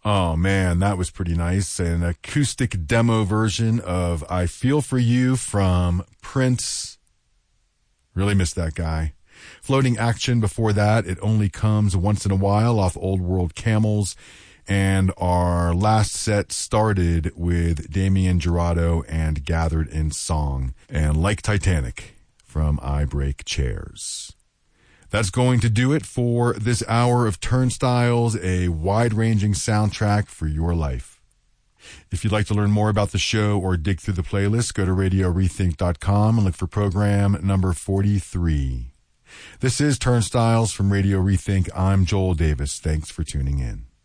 Oh man, that was pretty nice. An acoustic demo version of I Feel For You from Prince. Really missed that guy. Floating Action before that, It Only Comes Once in a While off Old World Camels. And our last set started with Damien Jurado and Gathered in Song and Like Titanic from I Break Chairs. That's going to do it for this hour of Turnstiles, a wide-ranging soundtrack for your life. If you'd like to learn more about the show or dig through the playlist, go to RadioRethink.com and look for program number 43. This is Turnstiles from Radio Rethink. I'm Joel Davis. Thanks for tuning in.